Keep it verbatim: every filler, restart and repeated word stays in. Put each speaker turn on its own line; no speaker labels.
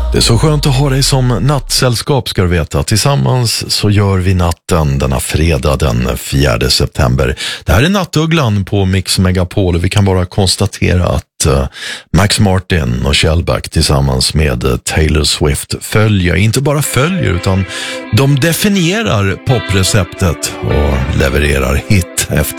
Det är så skönt att ha dig som nattsällskap, ska du veta. Tillsammans så gör vi natten denna fredag den fjärde september. Det här är Nattugglan på Mix Megapol och vi kan bara konstatera att uh, Max Martin och Shellback tillsammans med uh, Taylor Swift följer, inte bara följer utan de definierar popreceptet och levererar hit efter